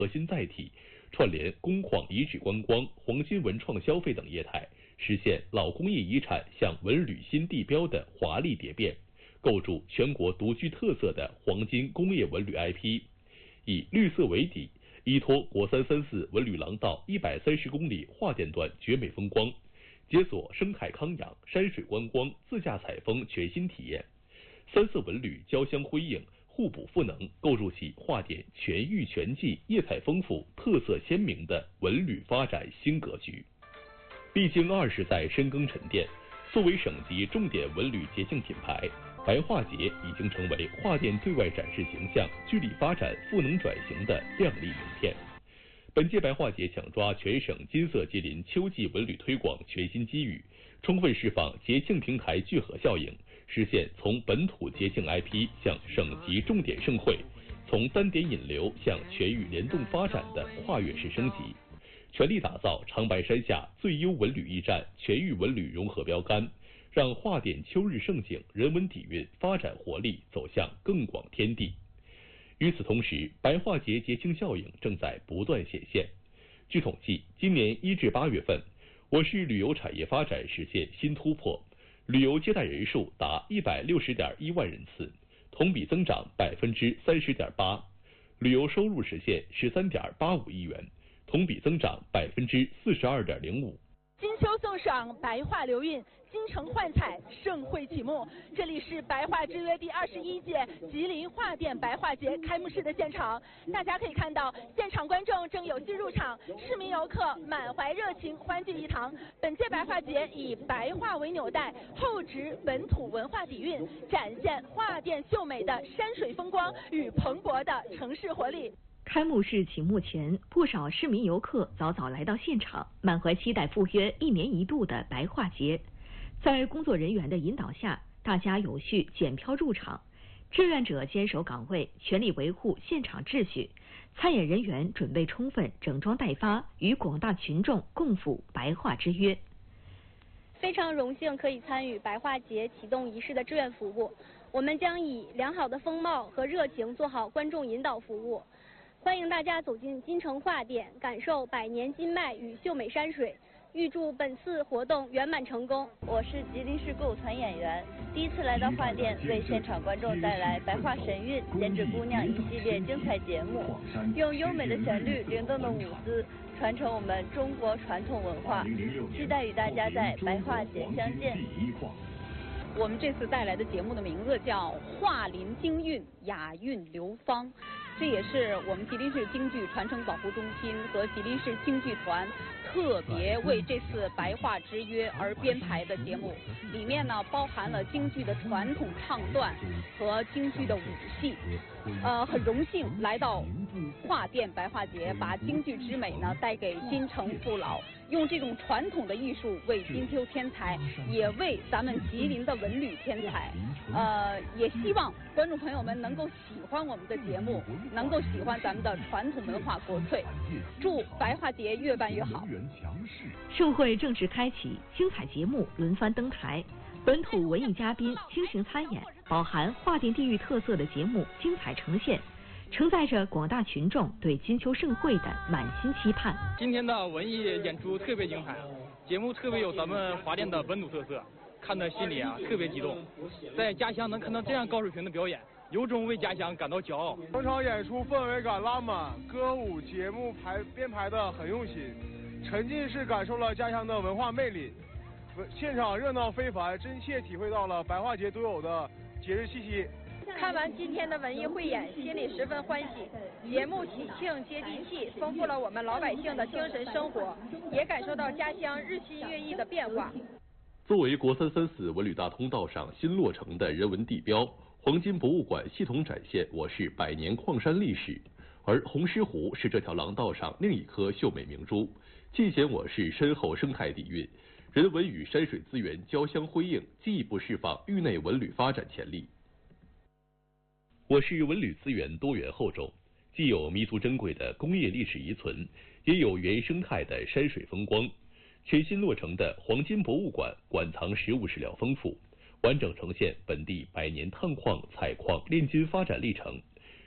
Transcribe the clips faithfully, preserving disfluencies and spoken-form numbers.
核心载体，串联工矿遗址观光、黄金文创消费等业态，实现老工业遗产向文旅新地标的华丽蝶变，构筑全国独具特色的黄金工业文旅 I P。以绿色为底，依托国三三四文旅廊道一百三十公里桦甸段绝美风光，解锁生态康养、山水观光、自驾采风全新体验。三色文旅交相辉映，互补赋能，构筑起桦甸全域全季、业态丰富、特色鲜明的文旅发展新格局。历经二十载深耕沉淀，作为省级重点文旅节庆品牌，白桦节已经成为桦甸对外展示形象、聚力发展、赋能转型的亮丽名片。本届白桦节抢抓全省金色吉林秋季文旅推广全新机遇，充分释放节庆平台聚合效应，实现从本土节庆 I P 向省级重点盛会，从单点引流向全域联动发展的跨越式升级，全力打造长白山下最优文旅驿站全域文旅融合标杆，让桦甸秋日盛景人文底蕴发展活力走向更广天地。与此同时，白桦节节庆效应正在不断显现。据统计，今年一至八月份，我市旅游产业发展实现新突破，旅游接待人数达一百六十点一万人次，同比增长百分之三十点八，旅游收入实现十三点八五亿元，同比增长百分之四十二点零五。 金秋送爽，白桦流韵，京城幻彩，盛会启幕。这里是白桦之约第二十一届吉林桦甸白桦节开幕式的现场，大家可以看到，现场观众正有序入场，市民游客满怀热情，欢聚一堂。本届白桦节以白桦为纽带，厚植本土文化底蕴，展现桦甸秀美的山水风光与蓬勃的城市活力。 开幕式启幕前，不少市民游客早早来到现场，满怀期待赴约一年一度的白桦节。在工作人员的引导下，大家有序检票入场，志愿者坚守岗位，全力维护现场秩序。参演人员准备充分，整装待发，与广大群众共赴白桦之约。 非常荣幸可以参与白桦节启动仪式的志愿服务，我们将以良好的风貌和热情做好观众引导服务。欢迎大家走进金城桦甸，感受百年金脉与秀美山水。预祝本次活动圆满成功。 我是吉林市歌舞团演员，第一次来到桦甸，为现场观众带来白桦神韵、剪纸姑娘一系列精彩节目，用优美的旋律、灵动的舞姿，传承我们中国传统文化。期待与大家在白桦节相见。 我们这次带来的节目的名字叫《桦林京韵雅韵流芳》。这也是我们吉林市京剧传承保护中心和吉林市京剧团特别为这次白桦之约而编排的节目，里面呢包含了京剧的传统唱段和京剧的舞戏。呃，很荣幸来到桦甸白桦节，把京剧之美呢带给金城父老，用这种传统的艺术为金秋添彩，也为咱们吉林的文旅添彩。呃，也希望观众朋友们能够喜欢我们的节目，能够喜欢咱们的传统文化国粹。祝白桦节越办越好。 盛会正式开启，精彩节目轮番登台，本土文艺嘉宾倾情参演，饱含桦甸地域特色的节目精彩呈现，承载着广大群众对金秋盛会的满心期盼。 今天的文艺演出特别精彩，节目特别有咱们桦甸的本土特色，看得心里啊特别激动。在家乡能看到这样高水平的表演，有种为家乡感到骄傲。 整场演出氛围感拉满，歌舞节目排编排的很用心，沉浸式感受了家乡的文化魅力。现场热闹非凡，真切体会到了白桦节独有的节日气息。 看完今天的文艺汇演，心里十分欢喜。节目喜庆接地气，丰富了我们老百姓的精神生活，也感受到家乡日新月异的变化。 作为国三三四文旅大通道上新落成的人文地标，黄金博物馆系统展现我市百年矿山历史，而红狮湖是这条廊道上另一颗秀美明珠，尽显我市深厚生态底蕴，人文与山水资源交相辉映，进一步释放域内文旅发展潜力。我市文旅资源多元厚重，既有弥足珍贵的工业历史遗存，也有原生态的山水风光。全新落成的黄金博物馆馆藏实物史料丰富，完整呈现本地百年探矿、采矿、炼金发展历程，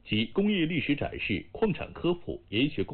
及工业历史展示、矿产科普、研学工